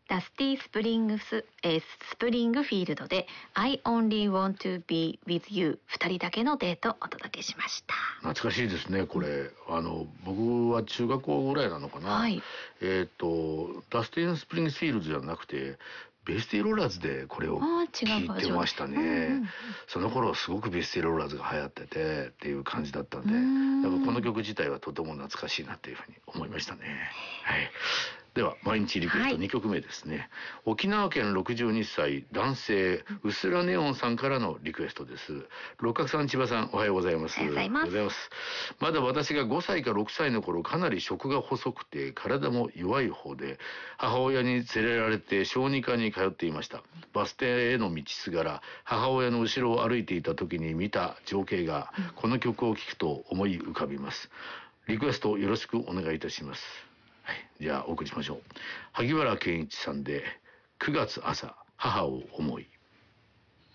ダスティ・スプリングフィールドで I only want to be with you 二人だけのデートをお届けしました。 懐かしいですねこれ。僕は中学校ぐらいなのかな、 はい、 ダスティン・スプリングフィールドじゃなくてベイスティローラーズでこれを聞いてましたね。その頃すごくベイスティローラーズが流行っててっていう感じだったんで、やっぱこの曲自体はとても懐かしいなっていうふうに思いましたね。はい。では毎日リクエスト2曲目ですね、沖縄県62歳男性うすらネオンさんからのリクエストです。六角さん千葉さんおはようございます。 おはようございます。 まだ私が5歳か6歳の頃かなり食が細くて体も弱い方で母親に連れられて小児科に通っていました。バス停への道すがら母親の後ろを歩いていた時に見た情景がこの曲を聴くと思い浮かびます。リクエストよろしくお願いいたします。はい、じゃあお送りしましょう。萩原健一さんで9月朝母を思い。